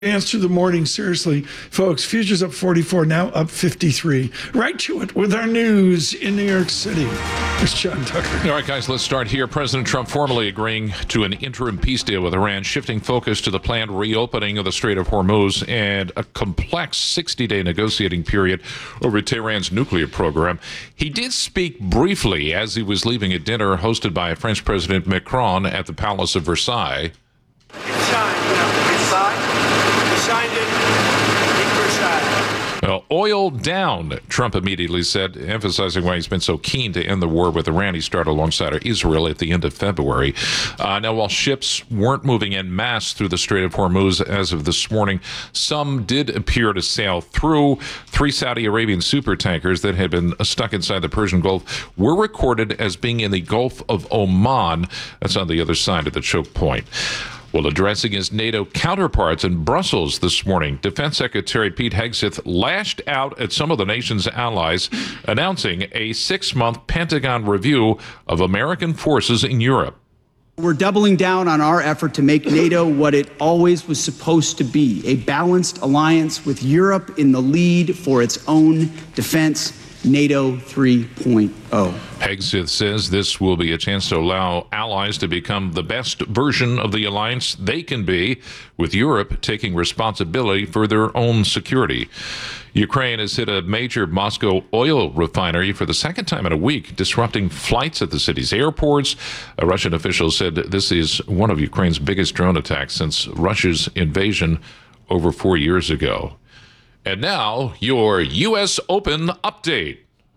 Answer the morning, seriously, folks. Futures up 44, now up 53. Right to it with our news in New York City. There's John Tucker. All right, guys, let's start here. President Trump formally agreeing to an interim peace deal with Iran, shifting focus to the planned reopening of the Strait of Hormuz and a complex 60-day negotiating period over Tehran's nuclear program. He did speak briefly as he was leaving a dinner hosted by French President Macron at the Palace of Versailles. Well, oil down, Trump immediately said, emphasizing why he's been so keen to end the war with Iran. He started alongside Israel at the end of February. Now, while ships weren't moving en masse through the Strait of Hormuz as of this morning, some did appear to sail through. 3 Saudi Arabian supertankers that had been stuck inside the Persian Gulf were recorded as being in the Gulf of Oman. That's on the other side of the choke point. Well, addressing his NATO counterparts in Brussels this morning, Defense Secretary Pete Hegseth lashed out at some of the nation's allies, announcing a 6-month Pentagon review of American forces in Europe. We're doubling down on our effort to make NATO what it always was supposed to be, a balanced alliance with Europe in the lead for its own defense. NATO 3.0. Hegseth says this will be a chance to allow allies to become the best version of the alliance they can be, with Europe taking responsibility for their own security. Ukraine has hit a major Moscow oil refinery for the second time in a week, disrupting flights at the city's airports. A Russian official said this is one of Ukraine's biggest drone attacks since Russia's invasion over 4 years ago. And now, your U.S. Open update.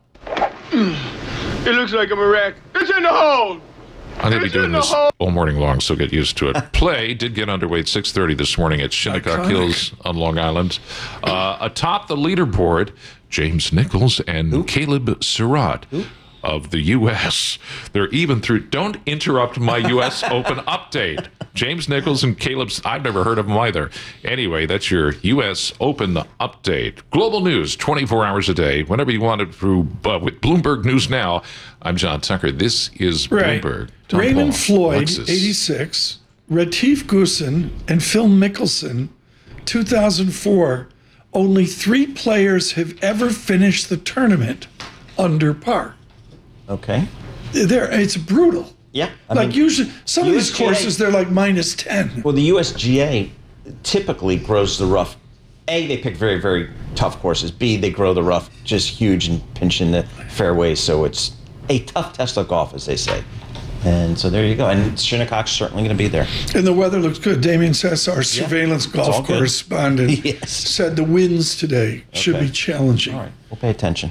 It looks like I'm a wreck. It's in the hole! I'm going to be doing this all morning long, so get used to it. Play did get underway at 6:30 this morning at Shinnecock Hills on Long Island. Atop the leaderboard, James Nicholls and Caleb Surratt of the U.S. They're even through. Don't interrupt my U.S. Open update. James Nicholls and Caleb's, I've never heard of them either. Anyway, that's your U.S. Open update. Global news, 24 hours a day, whenever you want it through with Bloomberg News Now. I'm John Tucker. This is Bloomberg. Right. Raymond Floyd, 86, Retief Goosen, and Phil Mickelson, 2004. Only 3 players have ever finished the tournament under par. Okay. It's brutal. Yeah. I mean, usually, some of these courses, they're like minus 10. Well, the USGA typically grows the rough. A, they pick very, very tough courses. B, they grow the rough just huge and pinch in the fairways. So it's a tough test of golf, as they say. And so there you go. And Shinnecock's certainly going to be there. And the weather looks good. Damien Sess, our surveillance golf correspondent, said the winds today should be challenging. All right. We'll pay attention.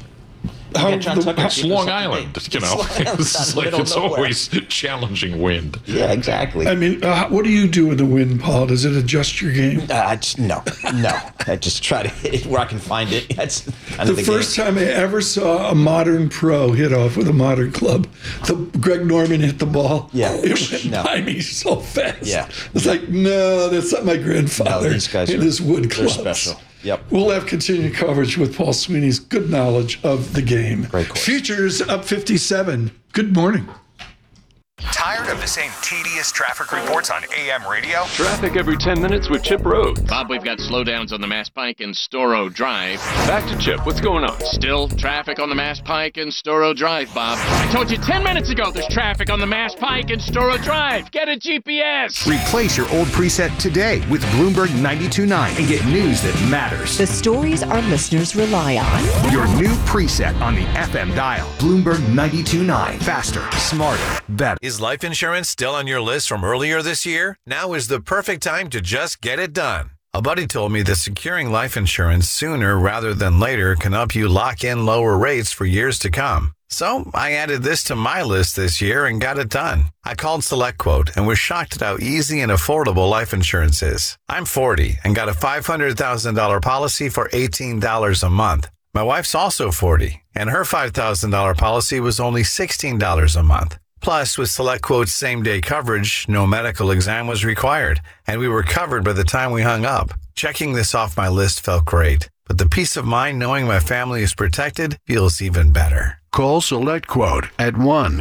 It's Long Island, you know. It's always challenging wind. Yeah, exactly. I mean, what do you do in the wind, Paul? Does it adjust your game? No. I just try to hit it where I can find it. That's the first time I ever saw a modern pro hit off with a modern club. Greg Norman hit the ball. Yeah. It went by me so fast. Yeah. It's like, no, that's not my grandfather. No, these guys in his wood clubs. They're special. Yep. We'll have continued coverage with Paul Sweeney's good knowledge of the game. Great course. Futures up 57. Good morning. Tired of the same tedious traffic reports on AM radio? Traffic every 10 minutes with Chip Rhodes. Bob, we've got slowdowns on the Mass Pike and Storrow Drive. Back to Chip. What's going on? Still traffic on the Mass Pike and Storrow Drive, Bob. I told you 10 minutes ago there's traffic on the Mass Pike and Storrow Drive. Get a GPS. Replace your old preset today with Bloomberg 92.9 and get news that matters. The stories our listeners rely on. Your new preset on the FM dial. Bloomberg 92.9. Faster, smarter, better. Is life insurance still on your list from earlier this year? Now is the perfect time to just get it done. A buddy told me that securing life insurance sooner rather than later can help you lock in lower rates for years to come. So I added this to my list this year and got it done. I called SelectQuote and was shocked at how easy and affordable life insurance is. I'm 40 and got a $500,000 policy for $18 a month. My wife's also 40 and her $5,000 policy was only $16 a month. Plus, with SelectQuote's same-day coverage, no medical exam was required, and we were covered by the time we hung up. Checking this off my list felt great, but the peace of mind knowing my family is protected feels even better. Call SelectQuote at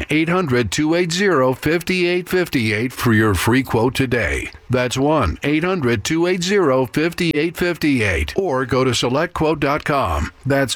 1-800-280-5858 for your free quote today. That's 1-800-280-5858. Or go to SelectQuote.com. That's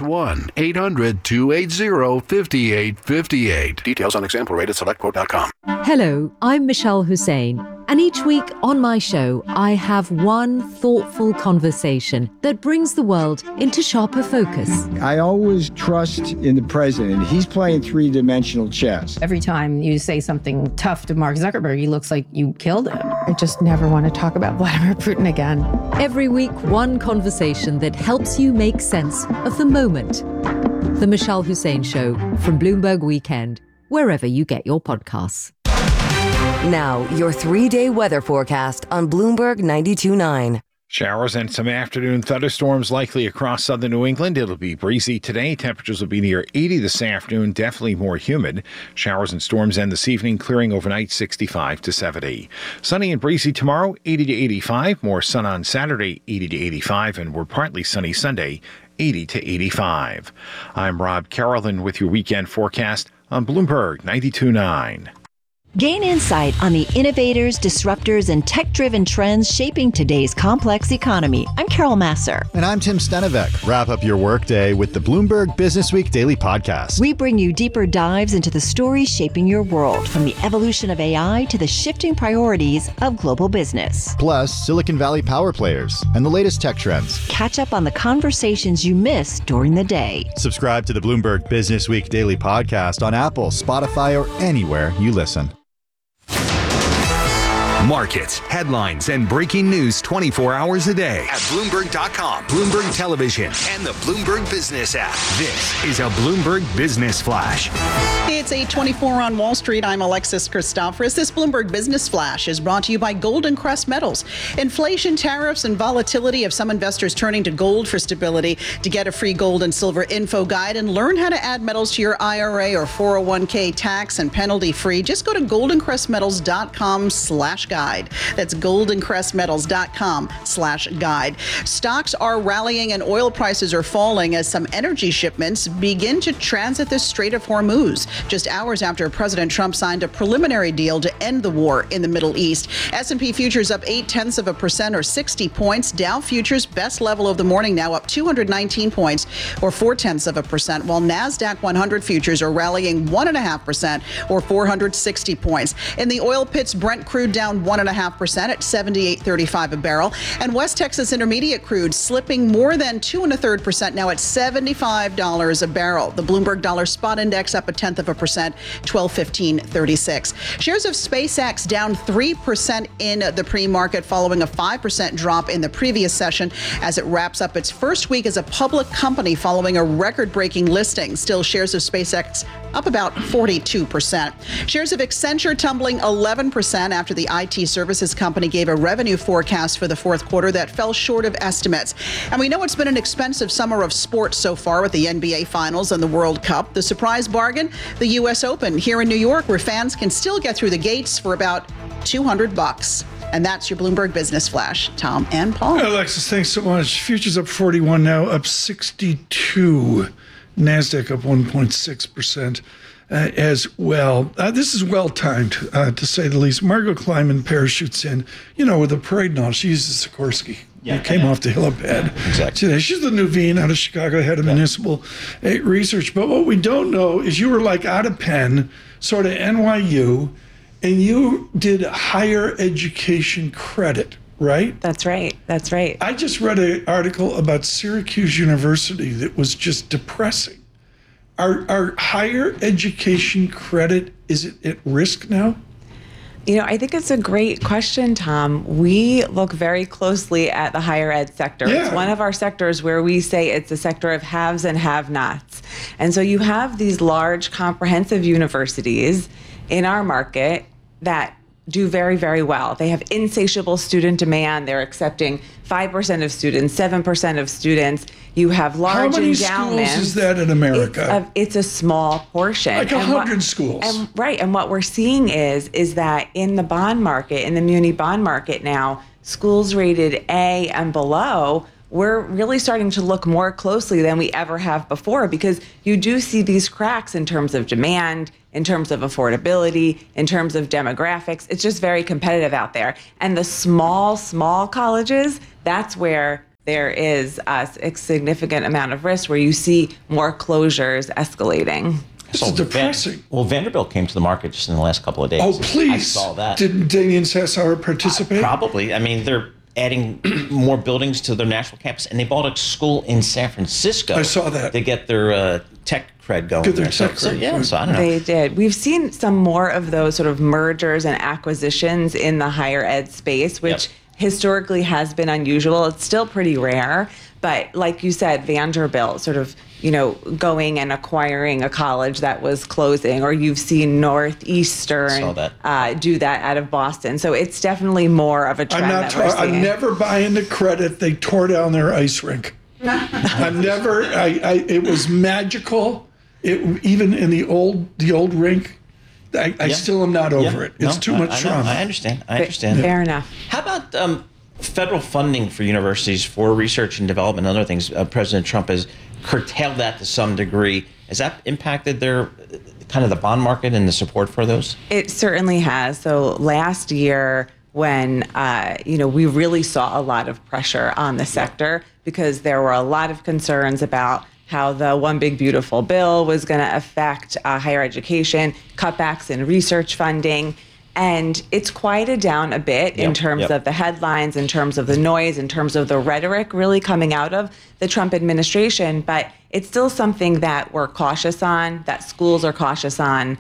1-800-280-5858. Details on example rate at SelectQuote.com. Hello, I'm Michelle Hussein, and each week on my show, I have one thoughtful conversation that brings the world into sharper focus. I always trust in the president. He's playing three-dimensional chess. Every time you say something tough to Mark Zuckerberg, he looks like you killed him. I just never want to talk about Vladimir Putin again. Every week, one conversation that helps you make sense of the moment. The Michelle Hussein Show from Bloomberg Weekend, wherever you get your podcasts. Now, your 3-day weather forecast on Bloomberg 92.9. Showers and some afternoon thunderstorms likely across southern New England. It'll be breezy today. Temperatures will be near 80 this afternoon, definitely more humid. Showers and storms end this evening, clearing overnight 65 to 70. Sunny and breezy tomorrow, 80 to 85. More sun on Saturday, 80 to 85. And we're partly sunny Sunday, 80 to 85. I'm Rob Carolyn with your weekend forecast on Bloomberg 92.9. Gain insight on the innovators, disruptors, and tech-driven trends shaping today's complex economy. I'm Carol Masser. And I'm Tim Stenevec. Wrap up your workday with the Bloomberg Businessweek Daily Podcast. We bring you deeper dives into the stories shaping your world, from the evolution of AI to the shifting priorities of global business. Plus, Silicon Valley power players and the latest tech trends. Catch up on the conversations you missed during the day. Subscribe to the Bloomberg Businessweek Daily Podcast on Apple, Spotify, or anywhere you listen. Markets, headlines, and breaking news 24 hours a day at Bloomberg.com, Bloomberg Television, and the Bloomberg Business app. This is a Bloomberg Business Flash. It's 8:24 on Wall Street. I'm Alexis Christoforous. This Bloomberg Business Flash is brought to you by Golden Crest Metals. Inflation, tariffs, and volatility have some investors turning to gold for stability. To get a free gold and silver info guide and learn how to add metals to your IRA or 401k tax and penalty free, just go to goldencrestmetals.com/guide. That's goldencrestmetals.com/guide. Stocks are rallying and oil prices are falling as some energy shipments begin to transit the Strait of Hormuz, just hours after President Trump signed a preliminary deal to end the war in the Middle East. S&P futures up 0.8% or 60 points. Dow futures best level of the morning, now up 219 points or 0.4%, while NASDAQ 100 futures are rallying 1.5% or 460 points. In the oil pits, Brent crude down 1.5% at $78.35 a barrel. And West Texas Intermediate crude slipping more than 2.33%, now at $75 a barrel. The Bloomberg Dollar Spot Index up 0.1%, 1215.36. Shares of SpaceX down 3% in the pre-market following a 5% drop in the previous session as it wraps up its first week as a public company following a record-breaking listing. Still, shares of SpaceX up about 42%. Shares of Accenture tumbling 11% after the IT services company gave a revenue forecast for the fourth quarter that fell short of estimates. And we know it's been an expensive summer of sports so far with the NBA Finals and the World Cup. The surprise bargain, the U.S. Open here in New York, where fans can still get through the gates for about $200. And that's your Bloomberg Business Flash. Tom and Paul. Alexis, thanks so much. Futures up 41 now, up 62. NASDAQ up 1.6% as well. This is well-timed, to say the least. Margot Kleiman parachutes in, with a parade and all. She uses Sikorsky. Yeah, came off the helipad. Exactly. Today. She's the Nuveen out of Chicago, head of municipal research. But what we don't know is you were like out of Penn, sort of NYU, and you did higher education credit, right? That's right. That's right. I just read an article about Syracuse University that was just depressing. Our higher education credit, is it at risk now? I think it's a great question, Tom. We look very closely at the higher ed sector. Yeah. It's one of our sectors where we say it's a sector of haves and have-nots. And so you have these large comprehensive universities in our market that do very, very well. They have insatiable student demand. They're accepting 5% of students, 7% of students. You have large endowments. How many schools is that in America? It's a small portion. Like 100 schools. And what we're seeing is that in the bond market, in the muni bond market now, schools rated A and below we're really starting to look more closely than we ever have before, because you do see these cracks in terms of demand, in terms of affordability, in terms of demographics. It's just very competitive out there. And the small colleges, that's where there is a significant amount of risk, where you see more closures escalating. It's depressing. Vanderbilt came to the market just in the last couple of days. Oh, please. I saw that. Didn't Damian Sassauer participate? Probably. I mean, they're adding more buildings to their national campus, and they bought a school in San Francisco. I saw that. To get their tech cred going. Get their tech cred. So I don't know. They did. We've seen some more of those sort of mergers and acquisitions in the higher ed space, which historically has been unusual. It's still pretty rare. But like you said, Vanderbilt sort of, going and acquiring a college that was closing, or you've seen Northeastern do that out of Boston. So it's definitely more of a trend I never buy into credit. They tore down their ice rink. It was magical. Even in the old rink, I still am not over it. It's too much trauma. I understand. Fair enough. How about federal funding for universities for research and development and other things? President Trump has curtailed that to some degree. Has that impacted their kind of the bond market and the support for those? It certainly has. So last year, when we really saw a lot of pressure on the sector, because there were a lot of concerns about how the One Big Beautiful Bill was going to affect higher education, cutbacks in research funding. And it's quieted down a bit in terms of the headlines, in terms of the noise, in terms of the rhetoric really coming out of the Trump administration. But it's still something that we're cautious on, that schools are cautious on.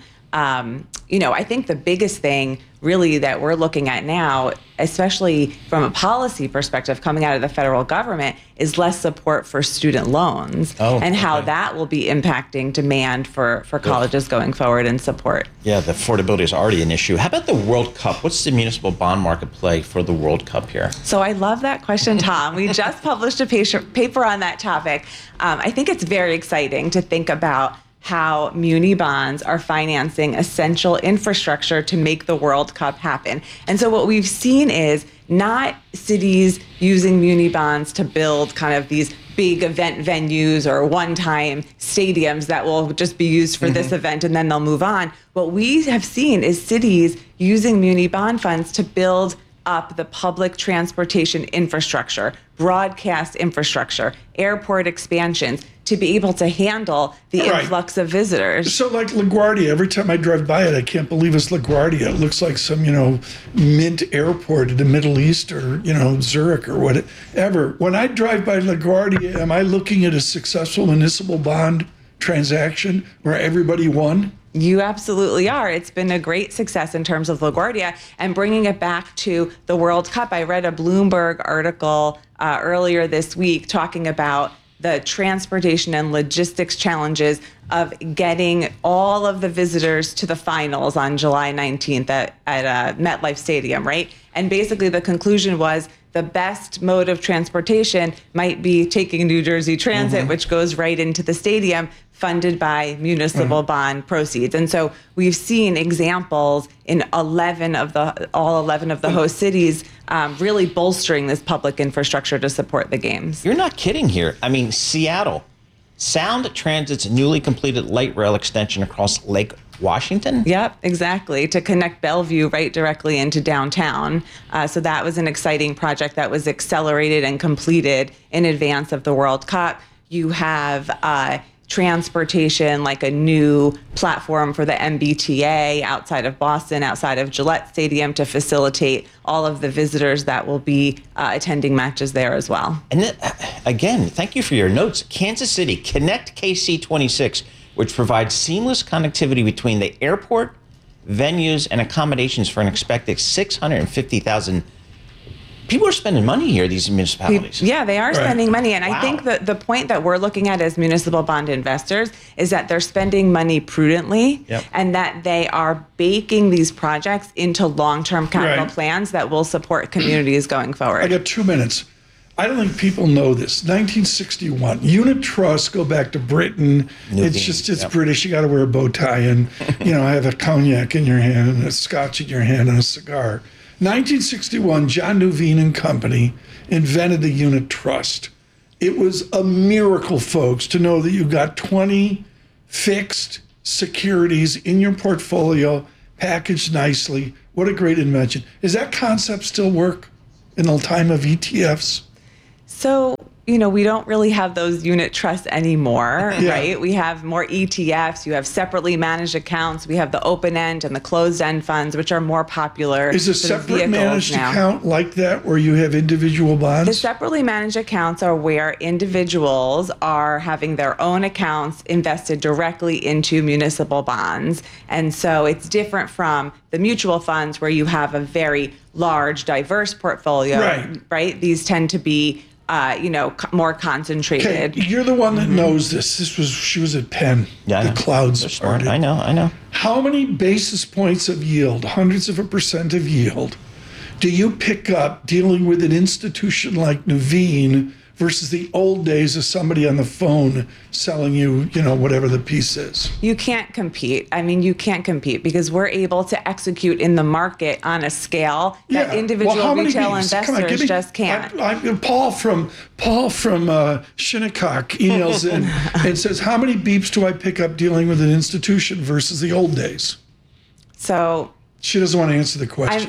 I think the biggest thing really that we're looking at now, especially from a policy perspective coming out of the federal government, is less support for student loans and how that will be impacting demand for colleges going forward and support. Yeah, the affordability is already an issue. How about the World Cup? What's the municipal bond market play for the World Cup here? So I love that question, Tom. We just published a paper on that topic. I think it's very exciting to think about how muni bonds are financing essential infrastructure to make the World Cup happen. And so what we've seen is not cities using muni bonds to build kind of these big event venues or one-time stadiums that will just be used for this event and then they'll move on. What we have seen is cities using muni bond funds to build up the public transportation infrastructure, broadcast infrastructure, airport expansions, to be able to handle the influx of visitors. So like LaGuardia, every time I drive by it, I can't believe it's LaGuardia. It looks like some, mint airport in the Middle East or, Zurich or whatever. When I drive by LaGuardia, am I looking at a successful municipal bond transaction where everybody won? You absolutely are. It's been a great success in terms of LaGuardia. And bringing it back to the World Cup, I read a Bloomberg article earlier this week talking about the transportation and logistics challenges of getting all of the visitors to the finals on July 19th at MetLife Stadium, right? And basically the conclusion was the best mode of transportation might be taking New Jersey Transit, which goes right into the stadium, funded by municipal bond proceeds. And so we've seen examples in all 11 of the host cities really bolstering this public infrastructure to support the games. You're not kidding here. I mean, Seattle, Sound Transit's newly completed light rail extension across Lake Washington? Yep, exactly, to connect Bellevue right directly into downtown. So that was an exciting project that was accelerated and completed in advance of the World Cup. You have transportation, like a new platform for the MBTA outside of Boston, outside of Gillette Stadium, to facilitate all of the visitors that will be attending matches there as well. And then, again, thank you for your notes. Kansas City, Connect KC26, which provides seamless connectivity between the airport, venues, and accommodations for an expected 650,000 people are spending money here, these municipalities. Yeah, they are spending money. And I think that the point that we're looking at as municipal bond investors is that they're spending money prudently and that they are baking these projects into long-term capital plans that will support communities going forward. I got 2 minutes. I don't think people know this. 1961, unit trusts go back to Britain. It's British. You got to wear a bow tie and, have a cognac in your hand and a scotch in your hand and a cigar. 1961, John Nuveen and Company invented the unit trust. It was a miracle, folks, to know that you got 20 fixed securities in your portfolio, packaged nicely. What a great invention. Does that concept still work in the time of ETFs? So, we don't really have those unit trusts anymore, right? We have more ETFs. You have separately managed accounts. We have the open-end and the closed-end funds, which are more popular. Is a separate managed account like that where you have individual bonds? The separately managed accounts are where individuals are having their own accounts invested directly into municipal bonds. And so it's different from the mutual funds where you have a very large, diverse portfolio, right? These tend to be more concentrated. Okay, you're the one that knows this. She was at Penn. Yeah, the clouds started. I know. How many basis points of yield, hundreds of a percent of yield, do you pick up dealing with an institution like Nuveen versus the old days of somebody on the phone selling you, whatever the piece is? You can't compete. You can't compete because we're able to execute in the market on a scale that individual retail investors just can't. Paul from Shinnecock emails in and says, how many beeps do I pick up dealing with an institution versus the old days? So she doesn't want to answer the question.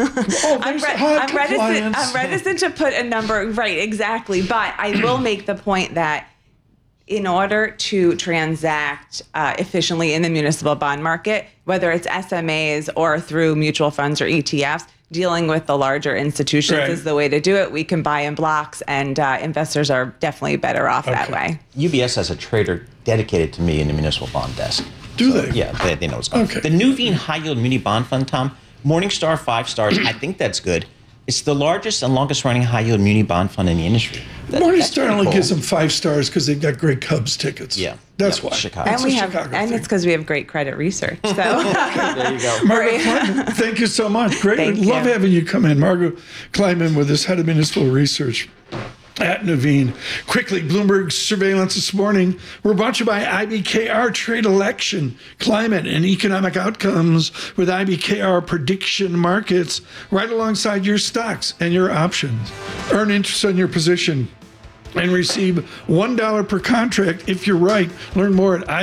I'm reticent to put a number. Right, exactly. But I will make the point that in order to transact efficiently in the municipal bond market, whether it's SMAs or through mutual funds or ETFs, dealing with the larger institutions is the way to do it. We can buy in blocks, and investors are definitely better off that way. UBS has a trader dedicated to me in the municipal bond desk. Do they? Yeah, they know what's going on. The Nuveen High Yield Muni Bond Fund, Tom, Morningstar 5 stars. I think that's good. It's the largest and longest running high yield muni bond fund in the industry. Morningstar only gives them 5 stars because they've got great Cubs tickets. Yeah, that's why. Chicago. And it's because we have great credit research. So there you go. Margaret Kleinman, thank you so much. Great. Love having you come in. Margaret Kleinman with us, head of municipal research at Nuveen. Quickly, Bloomberg surveillance this morning. We're brought to you by IBKR Trade Election, Climate and Economic Outcomes with IBKR Prediction Markets right alongside your stocks and your options. Earn interest on your position and receive $1 per contract if you're right. Learn more at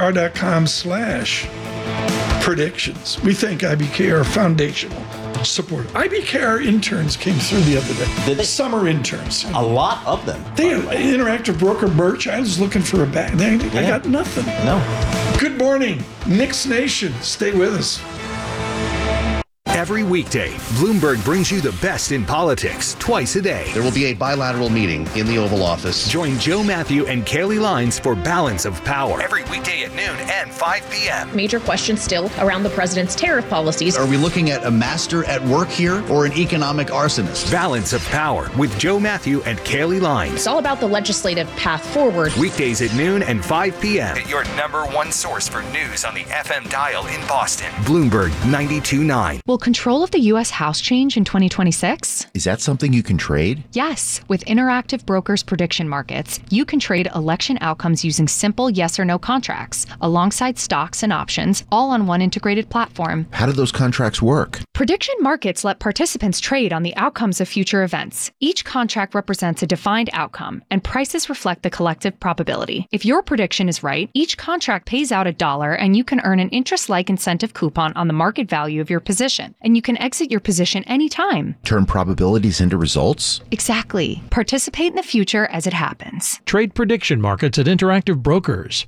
ibkr.com/predictions. We thank IBKR Foundational support. IBKR interns came through the other day. Did they? Summer interns. A lot of them. They had Interactive Broker Birch. I was looking for a bag. I got nothing. No. Good morning, Knicks Nation. Stay with us. Every weekday, Bloomberg brings you the best in politics twice a day. There will be a bilateral meeting in the Oval Office. Join Joe Matthew and Kaylee Lines for Balance of Power. Every weekday at noon and 5 p.m. Major questions still around the president's tariff policies. Are we looking at a master at work here or an economic arsonist? Balance of Power with Joe Matthew and Kaylee Lines. It's all about the legislative path forward. Weekdays at noon and 5 p.m. Your #1 source for news on the FM dial in Boston. Bloomberg 92.9. Will control of the U.S. House change in 2026? Is that something you can trade? Yes. With Interactive Brokers Prediction Markets, you can trade election outcomes using simple yes or no contracts, alongside stocks and options, all on one integrated platform. How do those contracts work? Prediction markets let participants trade on the outcomes of future events. Each contract represents a defined outcome, and prices reflect the collective probability. If your prediction is right, each contract pays out $1, and you can earn an interest-like incentive coupon on the market value of your position. And you can exit your position anytime. Turn probabilities into results? Exactly. Participate in the future as it happens. Trade prediction markets at Interactive Brokers.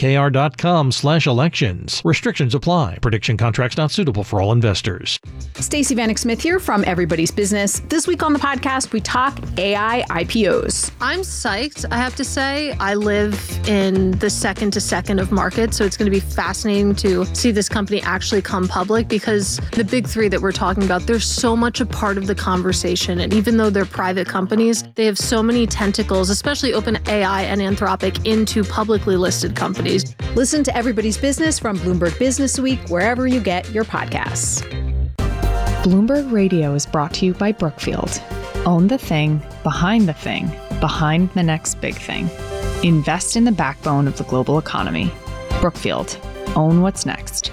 IBKR.com/elections. Restrictions apply. Prediction contracts not suitable for all investors. Stacey Vanek Smith here from Everybody's Business. This week on the podcast, we talk AI IPOs. I'm psyched, I have to say. I live in the second to second of markets, so it's going to be fascinating to see this company actually come public, because the big three that we're talking about, they're so much a part of the conversation. And even though they're private companies, they have so many tentacles, especially OpenAI and Anthropic, into publicly listed companies. Listen to Everybody's Business from Bloomberg Business Week, wherever you get your podcasts. Bloomberg Radio is brought to you by Brookfield. Own the thing, behind the next big thing. Invest in the backbone of the global economy. Brookfield. Own what's next.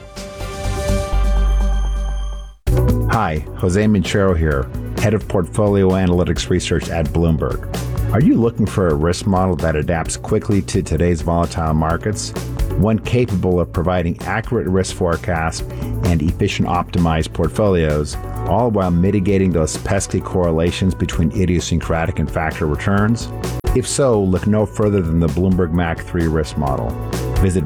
Hi, Jose Minchero here, Head of Portfolio Analytics Research at Bloomberg. Are you looking for a risk model that adapts quickly to today's volatile markets? One capable of providing accurate risk forecasts and efficient optimized portfolios, all while mitigating those pesky correlations between idiosyncratic and factor returns? If so, look no further than the Bloomberg MAC 3 risk model. Visit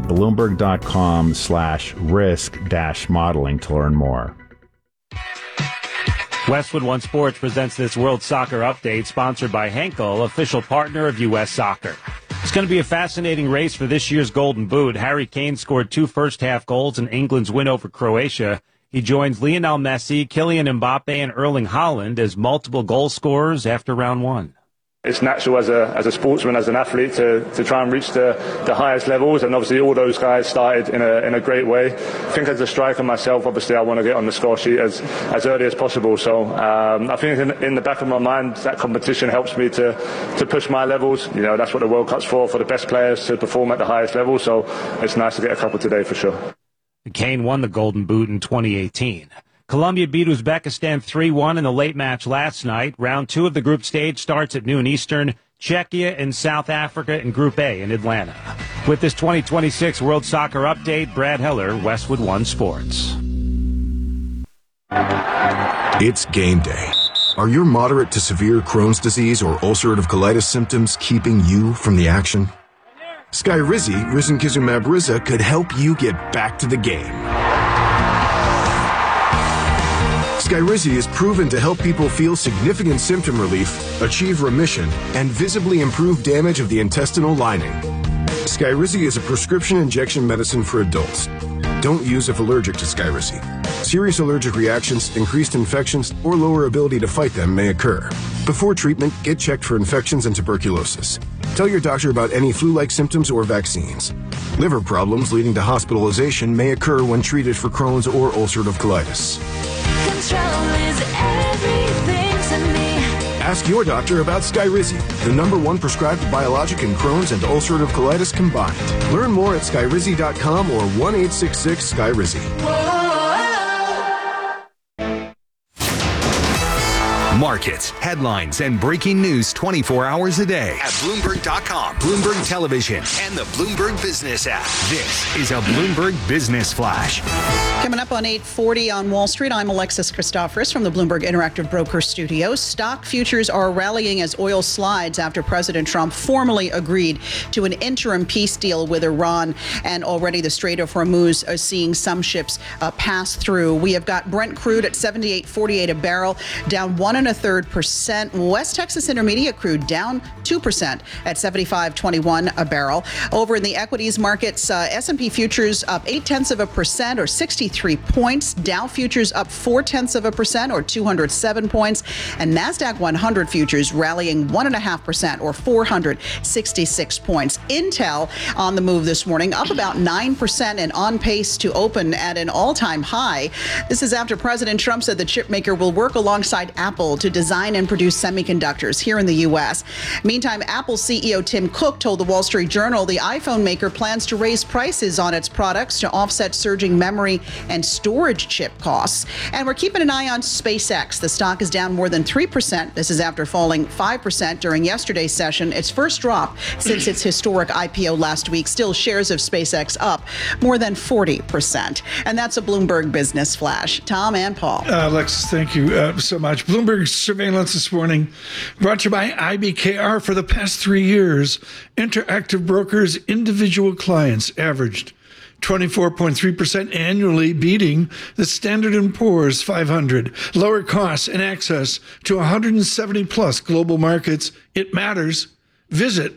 bloomberg.com/risk-modeling to learn more. Westwood One Sports presents this World Soccer Update, sponsored by Henkel, official partner of U.S. Soccer. It's going to be a fascinating race for this year's Golden Boot. Harry Kane scored 2 first-half goals in England's win over Croatia. He joins Lionel Messi, Kylian Mbappe, and Erling Haaland as multiple goal scorers after round 1. It's natural as a sportsman, as an athlete, to try and reach the highest levels, and obviously all those guys started in a great way. I think as a striker myself, obviously I want to get on the score sheet as early as possible. So I think in the back of my mind, that competition helps me to push my levels. You know, that's what the World Cup's for the best players to perform at the highest level. So it's nice to get a couple today for sure. Kane won the Golden Boot in 2018. Colombia beat Uzbekistan 3-1 in the late match last night. Round 2 of the group stage starts at noon Eastern. Czechia and South Africa in Group A in Atlanta. With this 2026 World Soccer Update, Brad Heller, Westwood One Sports. It's game day. Are your moderate to severe Crohn's disease or ulcerative colitis symptoms keeping you from the action? Skyrizi, risankizumab Riza, could help you get back to the game. Skyrizi is proven to help people feel significant symptom relief, achieve remission, and visibly improve damage of the intestinal lining. Skyrizi is a prescription injection medicine for adults. Don't use if allergic to Skyrizi. Serious allergic reactions, increased infections, or lower ability to fight them may occur. Before treatment, get checked for infections and tuberculosis. Tell your doctor about any flu-like symptoms or vaccines. Liver problems leading to hospitalization may occur when treated for Crohn's or ulcerative colitis. Control is everything to me. Ask your doctor about Skyrizi, the #1 prescribed biologic in Crohn's and ulcerative colitis combined. Learn more at skyrizi.com or 1-866-SKYRIZI. Markets, headlines, and breaking news 24 hours a day at Bloomberg.com, Bloomberg Television, and the Bloomberg Business app. This is a Bloomberg Business Flash. Coming up on 8:40 on Wall Street, I'm Alexis Christoforous from the Bloomberg Interactive Broker Studios. Stock futures are rallying as oil slides after President Trump formally agreed to an interim peace deal with Iran. And already the Strait of Hormuz is seeing some ships pass through. We have got Brent crude at $78.48 a barrel, down 1.33%. West Texas Intermediate crude down 2% at $75.21 a barrel. Over in the equities markets, S&P futures up 0.8% or 63 points. Dow futures up 0.4% or 207 points. And NASDAQ 100 futures rallying 1.5% or 466 points. Intel on the move this morning, up about 9% and on pace to open at an all-time high. This is after President Trump said the chip maker will work alongside Apple to design and produce semiconductors here in the U.S. Meantime, Apple CEO Tim Cook told the Wall Street Journal the iPhone maker plans to raise prices on its products to offset surging memory and storage chip costs. And we're keeping an eye on SpaceX. The stock is down more than 3%. This is after falling 5% during yesterday's session, its first drop since its historic IPO last week. Still, shares of SpaceX up more than 40%. And that's a Bloomberg Business Flash. Tom and Paul. Alexis, thank you so much. Bloomberg surveillance this morning brought to you by IBKR. For the past 3 years, Interactive Brokers' individual clients averaged 24.3% annually, beating the Standard & Poor's 500. Lower costs and access to 170 plus global markets. It matters. Visit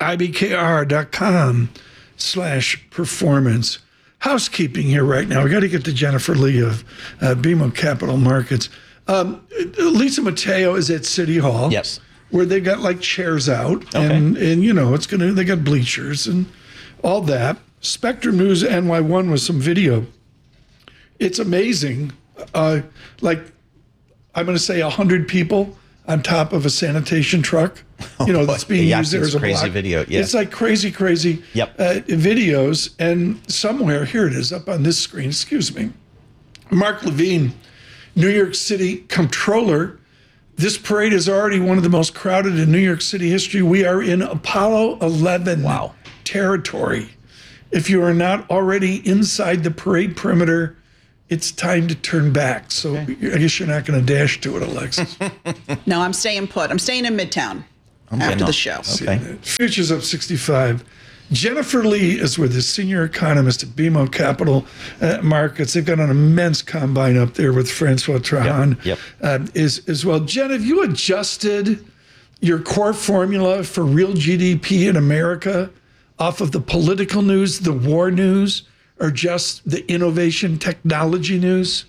ibkr.com/performance. Housekeeping here right now. We got to get to Jennifer Lee of BMO Capital Markets. Lisa Mateo is at City Hall. Yes. Where they got like chairs out, okay. and you know they got bleachers and all that. Spectrum News NY1 with some video. It's amazing. Like I'm going to say 100 people on top of a sanitation truck. That's being used there as a crazy block. video. Yeah. It's like crazy videos. And somewhere here it is up on this screen. Excuse me. Mark Levine, New York City Comptroller, This parade is already one of the most crowded in New York City history. We are in Apollo 11 territory. If you are not already inside the parade perimeter, it's time to turn back. So I guess you're not going to dash to it, Alexis. No, I'm staying put. I'm staying in Midtown after the show. Okay. Futures up 65. Jennifer Lee is with the senior economist at BMO Capital Markets. They've got an immense combine up there with Francois Trahan as well. Jen, have you adjusted your core formula for real GDP in America off of the political news, the war news, or just the innovation technology news?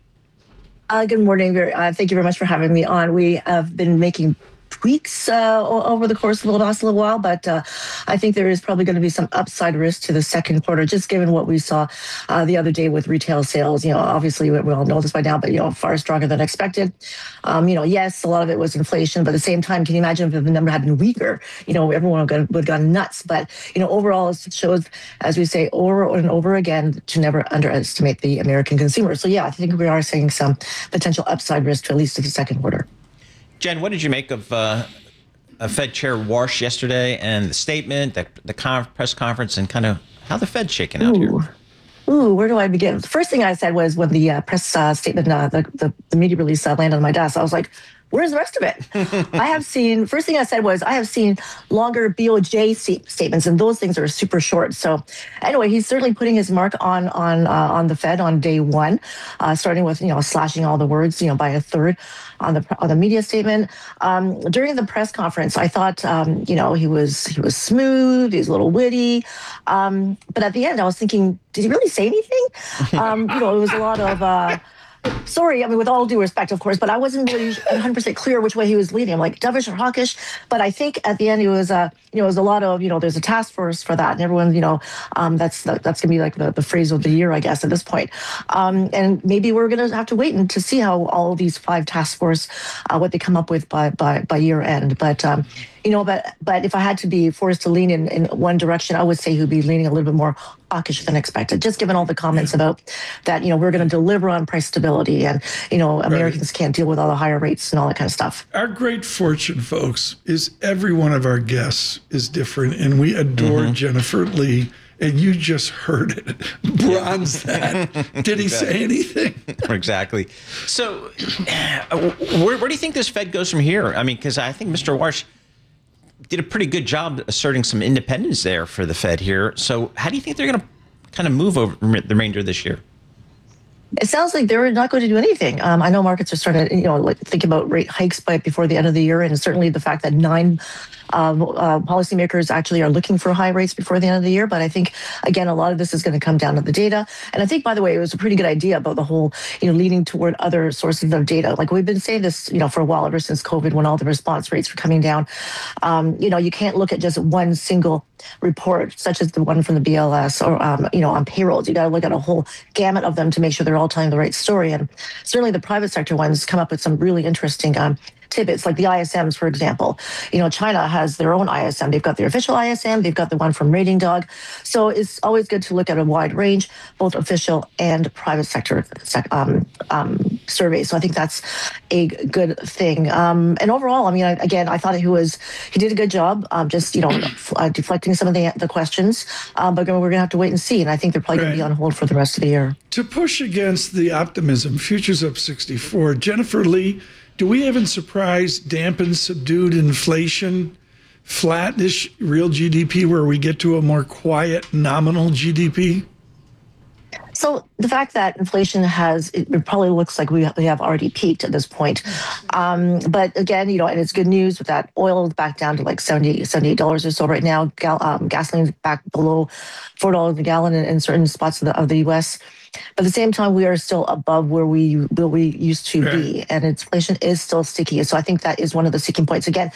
Good morning. Thank you very much for having me on. We have been making tweaks over the course of the last little while, but I think there is probably going to be some upside risk to the second quarter, just given what we saw the other day with retail sales. Obviously we all know this by now, but far stronger than expected. Yes, a lot of it was inflation, but at the same time, can you imagine if the number had been weaker? Everyone would have gone nuts. But overall, it shows, as we say over and over again, to never underestimate the American consumer. So yeah, I think we are seeing some potential upside risk to at least the second quarter. Jen, what did you make of Fed Chair Warsh yesterday and the statement, the press conference, and kind of how the Fed's shaking out here? Where do I begin? The first thing I said was when the press statement, the media release landed on my desk, I was like, where's the rest of it? First thing I said was, I have seen longer BOJ statements, and those things are super short. So anyway, he's certainly putting his mark on the Fed on day one, starting with, slashing all the words, by a third on the media statement. During the press conference, I thought, he was smooth, he was a little witty. But at the end, I was thinking, did he really say anything? It was a lot of, sorry, with all due respect, of course, but I wasn't really 100% clear which way he was leading. I'm like, dovish or hawkish? But I think at the end, it was a lot of, there's a task force for that. And everyone, that's going to be like the phrase of the year, I guess, at this point. And maybe we're going to have to wait and to see how all these 5 task force, what they come up with by year end. But, but if I had to be forced to lean in one direction, I would say he would be leaning a little bit more hawkish than expected, just given all the comments about that, we're going to deliver on price stability and, Americans can't deal with all the higher rates and all that kind of stuff. Our great fortune, folks, is every one of our guests is different, and we adore Jennifer Lee, and you just heard it. Bronze that. Did he say anything? Exactly. So where do you think this Fed goes from here? Because I think Mr. Warsh did a pretty good job asserting some independence there for the Fed here. So how do you think they're going to kind of move over the remainder of this year? It sounds like they're not going to do anything. I know markets are starting to, think about rate hikes before the end of the year, and certainly the fact that 9 policymakers actually are looking for high rates before the end of the year. But I think, again, a lot of this is going to come down to the data. And I think, by the way, it was a pretty good idea about the whole, leaning toward other sources of data. Like we've been saying this, for a while, ever since COVID, when all the response rates were coming down. You can't look at just one single report, such as the one from the BLS or, on payrolls. You got to look at a whole gamut of them to make sure they're all telling the right story. And certainly the private sector ones come up with some really interesting tidbits, like the ISMs, for example. China has their own ISM. They've got their official ISM. They've got the one from Rating Dog. So it's always good to look at a wide range, both official and private sector surveys. So I think that's a good thing. And overall, I thought he did a good job, deflecting some of the questions. But we're going to have to wait and see. And I think they're probably going to be on hold for the rest of the year. To push against the optimism, futures up 64. Jennifer Lee, do we have in surprise dampened, subdued inflation, flattish real GDP where we get to a more quiet nominal GDP? So the fact that inflation it probably looks like we have already peaked at this point. But again, and it's good news with that oil back down to like $78 or so right now. Gasoline's back below $4 a gallon in certain spots of the U.S. But at the same time, we are still above where we used to be, and inflation is still sticky. So I think that is one of the sticking points. Again,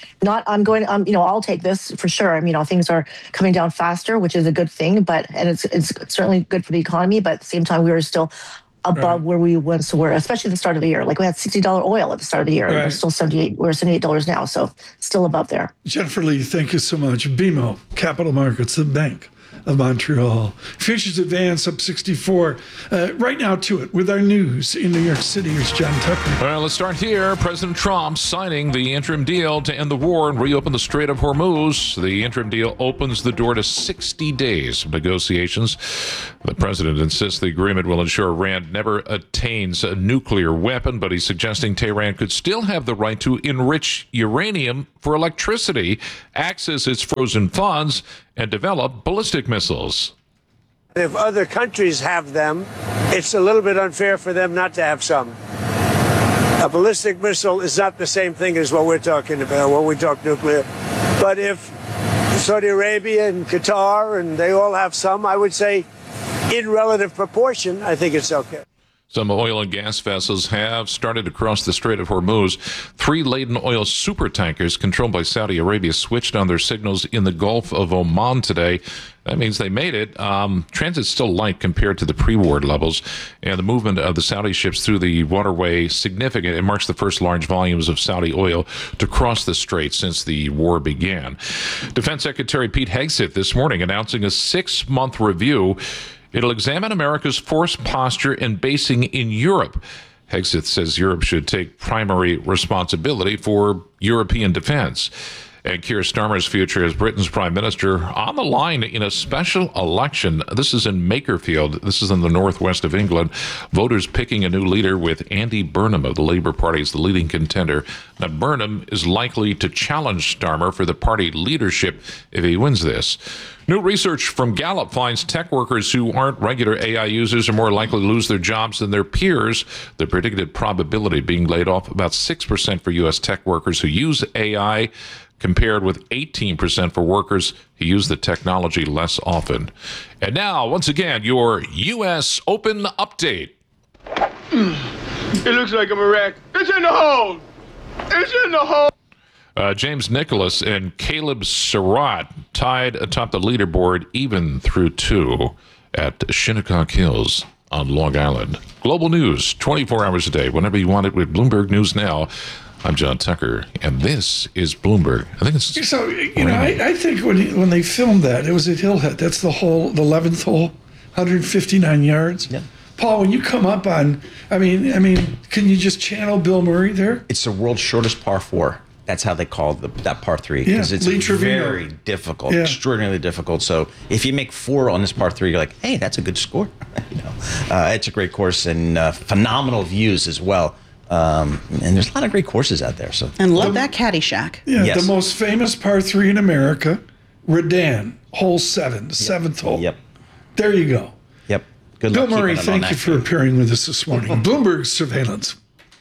I'll take this for sure. Things are coming down faster, which is a good thing, and it's certainly good for the economy. But at the same time, we are still above where we once were, especially at the start of the year. Like we had $60 oil at the start of the year. Right. We're still $78 now, so still above there. Jennifer Lee, thank you so much. BMO Capital Markets, the bank of Montreal. Futures advance up 64. Right now to it with our news in New York City. Here's John Tucker. Well, let's start here. President Trump signing the interim deal to end the war and reopen the Strait of Hormuz. The interim deal opens the door to 60 days of negotiations. The president insists the agreement will ensure Iran never attains a nuclear weapon, but he's suggesting Tehran could still have the right to enrich uranium for electricity, access its frozen funds, and develop ballistic missiles. If other countries have them, it's a little bit unfair for them not to have some. A ballistic missile is not the same thing as what we're talking about when we talk nuclear. But if Saudi Arabia and Qatar, and they all have some, I would say in relative proportion, I think it's okay. Some oil and gas vessels have started to cross the Strait of Hormuz. 3 laden oil supertankers controlled by Saudi Arabia switched on their signals in the Gulf of Oman today. That means they made it. Transit's still light compared to the pre-war levels, and the movement of the Saudi ships through the waterway significant. It marks the first large volumes of Saudi oil to cross the strait since the war began. Defense Secretary Pete Hegseth this morning announcing a 6-month review. It'll examine America's force posture and basing in Europe. Hegseth says Europe should take primary responsibility for European defense. And Keir Starmer's future as Britain's prime minister on the line in a special election. This is in Makerfield. This is in the northwest of England. Voters picking a new leader with Andy Burnham of the Labour Party as the leading contender. Now, Burnham is likely to challenge Starmer for the party leadership if he wins this. New research from Gallup finds tech workers who aren't regular AI users are more likely to lose their jobs than their peers. The predicted probability of being laid off about 6% for U.S. tech workers who use AI, compared with 18% for workers who use the technology less often. And now, once again, your U.S. Open update. It looks like I'm a wreck. It's in the hole! It's in the hole! James Nicholas and Caleb Surratt tied atop the leaderboard even through 2 at Shinnecock Hills on Long Island. Global news, 24 hours a day, whenever you want it with Bloomberg News Now. I'm John Tucker, and this is Bloomberg. I think it's so. I think when they filmed that, it was at Hillhead. That's the 11th hole, 159 yards. Yeah. Paul, when you come up on, I mean, can you just channel Bill Murray there? It's the world's shortest par 4. That's how they call that par 3 Yeah, because it's very difficult, extraordinarily difficult. So if you make 4 on this par 3, you're like, hey, that's a good score. It's a great course and phenomenal views as well. And there's a lot of great courses out there. And love that caddy shack. Yeah, yes. The most famous par 3 in America, Redan, hole 7, the 7th hole. Yep. There you go. Yep. Good Bill luck. Murray, thank you for appearing with us this morning. Bloomberg Surveillance.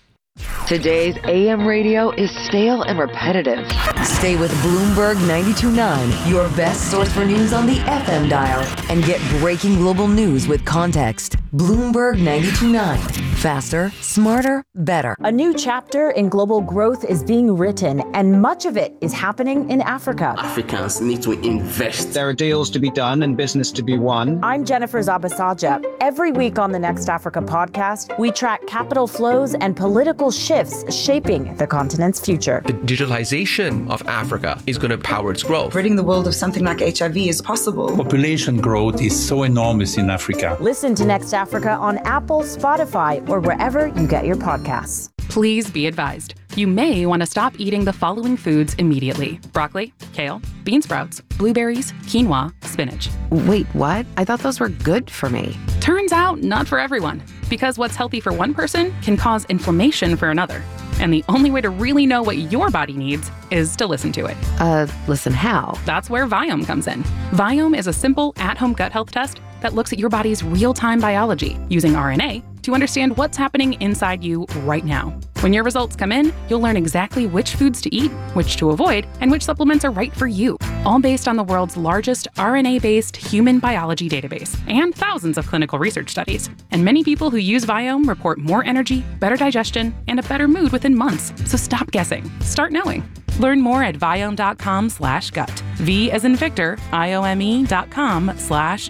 Today's AM radio is stale and repetitive. Stay with Bloomberg 92.9, your best source for news on the FM dial, and get breaking global news with context. Bloomberg 92.9. Faster, smarter, better. A new chapter in global growth is being written, and much of it is happening in Africa. Africans need to invest. There are deals to be done and business to be won. I'm Jennifer Zabasaja. Every week on the Next Africa podcast, we track capital flows and political shifts shaping the continent's future. The digitalization of Africa is going to power its growth. Ridding the world of something like HIV is possible. Population growth is so enormous in Africa. Listen to Next Africa on Apple, Spotify, or wherever you get your podcasts. Please be advised. You may want to stop eating the following foods immediately: broccoli, kale, bean sprouts, blueberries, quinoa, spinach. Wait, what? I thought those were good for me. Turns out not for everyone, because what's healthy for one person can cause inflammation for another. And the only way to really know what your body needs is to listen to it. Listen how? That's where Viome comes in. Viome is a simple at-home gut health test that looks at your body's real-time biology using RNA to understand what's happening inside you right now. When your results come in, you'll learn exactly which foods to eat, which to avoid, and which supplements are right for you, all based on the world's largest RNA-based human biology database and thousands of clinical research studies. And many people who use Viome report more energy, better digestion, and a better mood within months. So stop guessing. Start knowing. Learn more at Viome.com/gut. V as in Victor,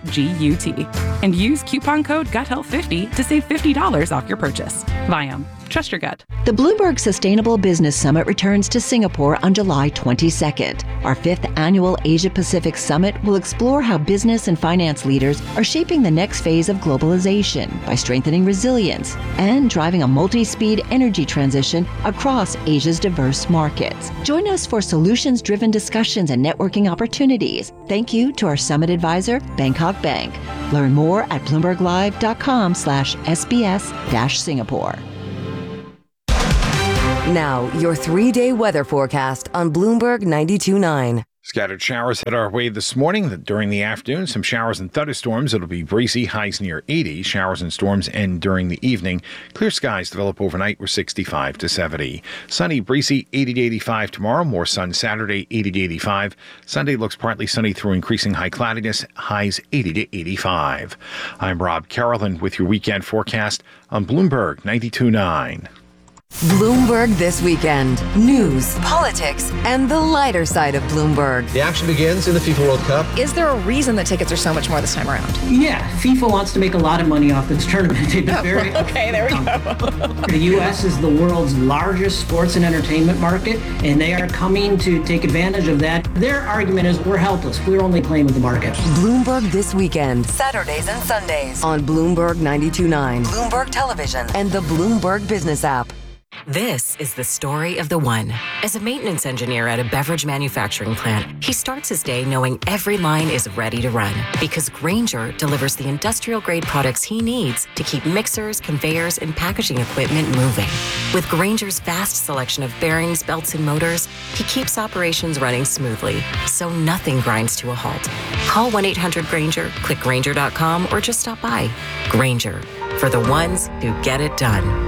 IOME.com/GUT. And use coupon code GUTHEALTH50 to save $50 off your purchase. Viome. Trust your gut. The Bloomberg Sustainable Business Summit returns to Singapore on July 22nd. Our 5th annual Asia-Pacific Summit will explore how business and finance leaders are shaping the next phase of globalization by strengthening resilience and driving a multi-speed energy transition across Asia's diverse markets. Join us for solutions-driven discussions and networking opportunities. Thank you to our summit advisor, Bangkok Bank. Learn more at bloomberglive.com/SBS-Singapore. Now, your 3-day weather forecast on Bloomberg 92.9. Scattered showers head our way this morning. During the afternoon, some showers and thunderstorms. It'll be breezy, highs near 80. Showers and storms end during the evening. Clear skies develop overnight. We're 65 to 70. Sunny, breezy, 80 to 85 tomorrow. More sun Saturday, 80 to 85. Sunday looks partly sunny through increasing high cloudiness. Highs 80 to 85. I'm Rob Carolyn with your weekend forecast on Bloomberg 92.9. Bloomberg This Weekend. News, politics, and the lighter side of Bloomberg. The action begins in the FIFA World Cup. Is there a reason the tickets are so much more this time around? Yeah, FIFA wants to make a lot of money off this tournament. They've been very okay, there we go. The U.S. is the world's largest sports and entertainment market, and they are coming to take advantage of that. Their argument is we're helpless. We're only playing with the market. Bloomberg This Weekend. Saturdays and Sundays on Bloomberg 92.9, Bloomberg Television, and the Bloomberg Business app. This is the story of the one. As a maintenance engineer at a beverage manufacturing plant, he starts his day knowing every line is ready to run because Grainger delivers the industrial-grade products he needs to keep mixers, conveyors, and packaging equipment moving. With Grainger's vast selection of bearings, belts, and motors, he keeps operations running smoothly, so nothing grinds to a halt. Call 1-800-GRAINGER, click Grainger.com, or just stop by. Grainger, for the ones who get it done.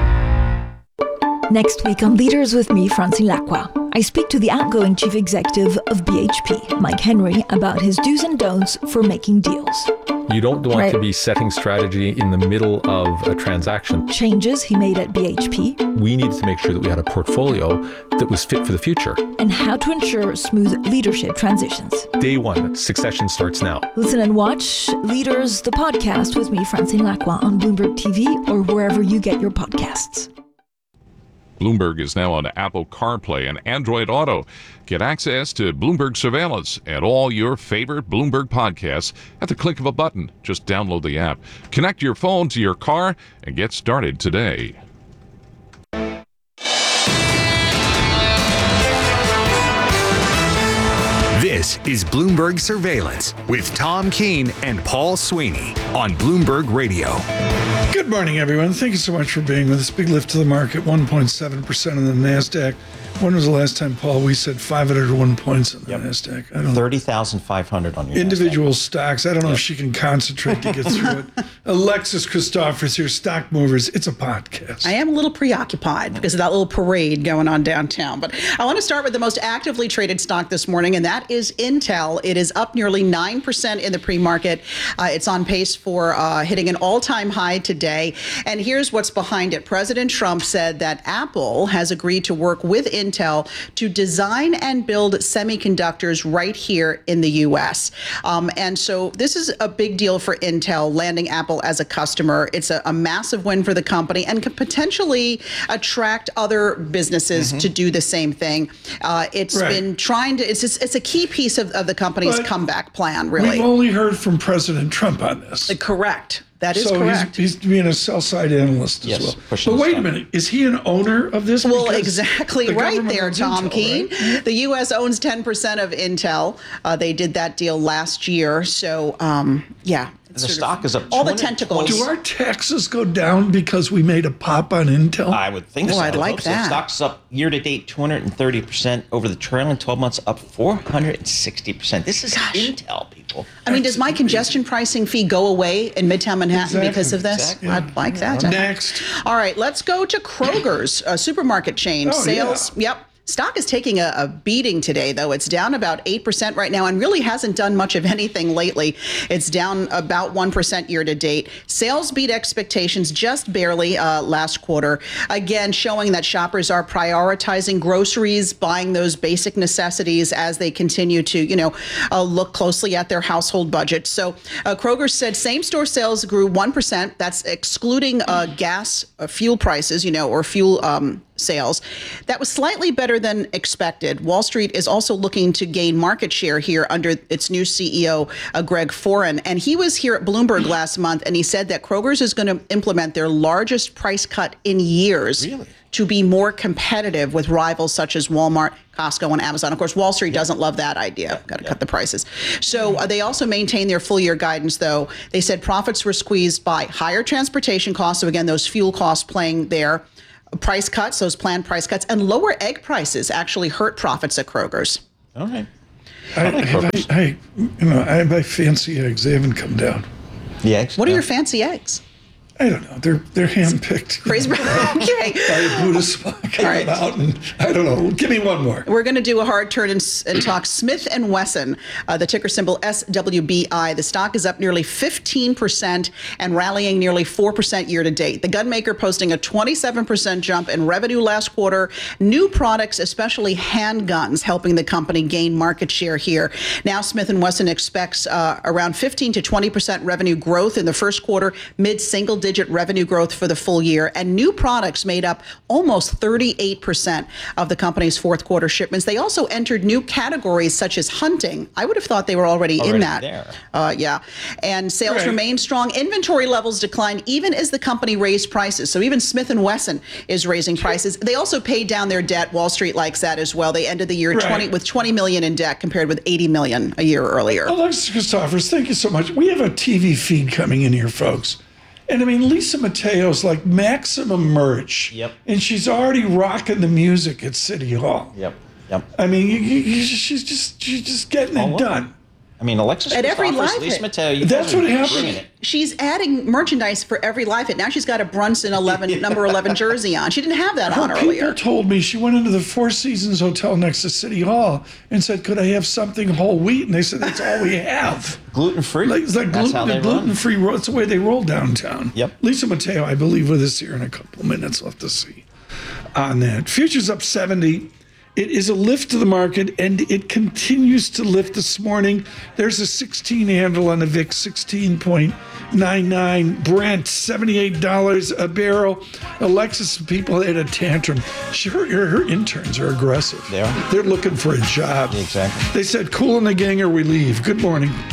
Next week on Leaders with me, Francine Lacqua, I speak to the outgoing chief executive of BHP, Mike Henry, about his do's and don'ts for making deals. You don't want to be setting strategy in the middle of a transaction. Changes he made at BHP. We needed to make sure that we had a portfolio that was fit for the future. And how to ensure smooth leadership transitions. Day one, succession starts now. Listen and watch Leaders, the podcast with me, Francine Lacqua, on Bloomberg TV or wherever you get your podcasts. Bloomberg is now on Apple CarPlay and Android Auto. Get access to Bloomberg Surveillance and all your favorite Bloomberg podcasts at the click of a button. Just download the app. Connect your phone to your car and get started today. This is Bloomberg Surveillance with Tom Keene and Paul Sweeney on Bloomberg Radio. Good morning, everyone. Thank you so much for being with us. Big lift to the market, 1.7% on the NASDAQ. When was the last time, Paul, we said 501 points on the NASDAQ? I don't know. 30,500 on your individual stocks. I don't know if she can concentrate to get through it. Alexis Christophers here, Stock Movers. It's a podcast. I am a little preoccupied because of that little parade going on downtown. But I want to start with the most actively traded stock this morning, and that is Intel. It is up nearly 9% in the pre-market. It's on pace for hitting an all-time high today. And here's what's behind it. President Trump said that Apple has agreed to work with Intel to design and build semiconductors right here in the U.S. And so this is a big deal for Intel, landing Apple as a customer. It's a massive win for the company and could potentially attract other businesses to do the same thing. It's been trying to, it's a key piece of the company's comeback plan, really. We've only heard from President Trump on this. Correct. That is correct. He's being a sell-side analyst as well. But wait a minute. Is he an owner of this? Well, exactly right there, Tom Keene. Right? The U.S. owns 10% of Intel. They did that deal last year. So, yeah. The stock is up. All the tentacles. Do our taxes go down because we made a pop on Intel? I would think so. I'd like that. The stock's up year to date 230%. Over the trailing 12 months, up 460%. This is Intel, people. I mean, does my congestion pricing fee go away in Midtown Manhattan because of this? Exactly. I'd like that. Next. All right, let's go to Kroger's, a supermarket chain. Sales Stock is taking a beating today, though. It's down about 8% right now and really hasn't done much of anything lately. It's down about 1% year to date. Sales beat expectations just barely last quarter. Again, showing that shoppers are prioritizing groceries, buying those basic necessities as they continue to, look closely at their household budget. So Kroger said same-store sales grew 1%. That's excluding gas, fuel prices, or fuel sales. That was slightly better than expected. Wall Street is also looking to gain market share here under its new CEO, Greg Foran. And he was here at Bloomberg last month, and he said that Kroger's is going to implement their largest price cut in years to be more competitive with rivals such as Walmart, Costco, and Amazon. Of course, Wall Street doesn't love that idea. Got to cut the prices. So they also maintain their full year guidance, though. They said profits were squeezed by higher transportation costs. So again, those fuel costs playing there. Price cuts, those planned price cuts, and lower egg prices actually hurt profits at Kroger's. All right. I buy fancy eggs. They haven't come down. The eggs? What are your fancy eggs? I don't know. They're handpicked. Crazy. Okay. By a Buddhist monk. Came out and I don't know. Give me one more. We're going to do a hard turn and talk Smith & Wesson, the ticker symbol SWBI. The stock is up nearly 15% and rallying nearly 4% year to date. The gun maker posting a 27% jump in revenue last quarter. New products, especially handguns, helping the company gain market share here. Now Smith & Wesson expects around 15 to 20% revenue growth in the first quarter, mid-single digit revenue growth for the full year, and new products made up almost 38% of the company's fourth quarter shipments. They also entered new categories such as hunting. I would have thought they were already in that. There. And sales remain strong. Inventory levels declined even as the company raised prices. So even Smith & Wesson is raising prices. They also paid down their debt. Wall Street likes that as well. They ended the year with $20 million in debt compared with $80 million a year earlier. Alexis Christophers, thank you so much. We have a TV feed coming in here, folks. And I mean, Lisa Mateo's like maximum merch. Yep. And she's already rocking the music at City Hall. Yep. I mean, she's just getting it done. I mean, Alexis at every live Lisa hit. Mateo, that's what happened. She's adding merchandise for every live hit. Now she's got a Brunson number 11 jersey on. She didn't have that on earlier. People told me she went into the Four Seasons Hotel next to City Hall and said, "Could I have something whole wheat?" And they said, "That's all we have." Gluten-free. It's like gluten-free. It's the way they roll downtown. Yep. Lisa Mateo, I believe, with us here in a couple minutes. We'll have to see on that. Futures up 70. It is a lift to the market, and it continues to lift this morning. There's a 16 handle on the VIX, 16.99. Brent, $78 a barrel. Alexis, people had a tantrum. Her interns are aggressive. They are. They're looking for a job. Exactly. They said, "Cool in the gang or we leave." Good morning.